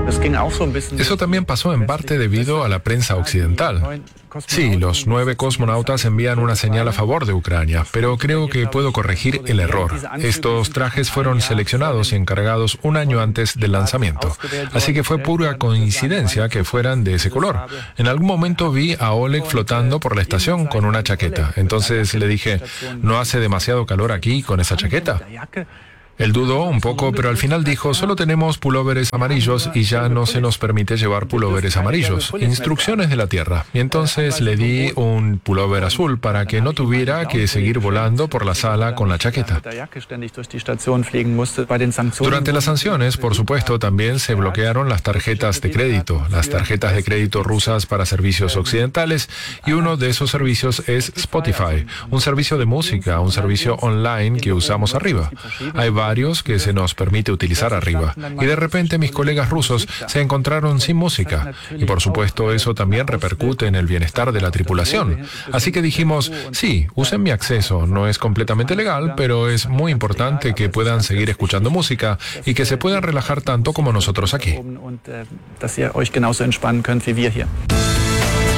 Eso también pasó en parte debido a la prensa occidental. Sí, los 9 cosmonautas envían una señal a favor de Ucrania, pero creo que puedo corregir el error. Estos trajes fueron seleccionados y encargados un año antes del lanzamiento. Así que fue pura coincidencia que fueran de ese color. En algún momento vi a Oleg flotando por la estación con una chaqueta. Entonces le dije, ¿no hace demasiado calor aquí con esa chaqueta? Él dudó un poco, pero al final dijo, solo tenemos pulóveres amarillos y ya no se nos permite llevar pulóveres amarillos. Instrucciones de la Tierra. Y entonces le di un pulóver azul para que no tuviera que seguir volando por la sala con la chaqueta. Durante las sanciones, por supuesto, también se bloquearon las tarjetas de crédito rusas para servicios occidentales, y uno de esos servicios es Spotify, un servicio de música, un servicio online que usamos arriba. Hay varios que se nos permite utilizar arriba. Y de repente mis colegas rusos se encontraron sin música. Y por supuesto eso también repercute en el bienestar de la tripulación. Así que dijimos, sí, usen mi acceso. No es completamente legal, pero es muy importante que puedan seguir escuchando música y que se puedan relajar tanto como nosotros aquí.